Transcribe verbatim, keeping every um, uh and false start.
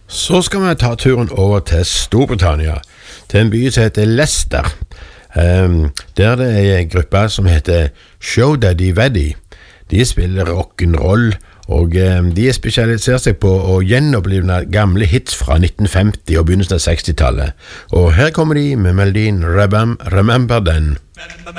Så skal vi ta turen over til Storbritannia, til en by som heter Leicester, um, der det er en gruppe som heter Show Daddy Veddy. De spiller rock'n'roll, og um, de spesialiserer seg på å gjenopplivne gamle hits fra nitten femti og begynnelsen av sekstitallet. Og her kommer de med melodien Remem- Remember Then.